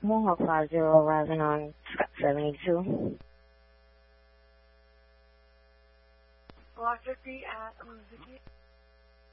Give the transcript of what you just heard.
Mohawk 50 arriving on Scott 72. Block 50 at Mizuki.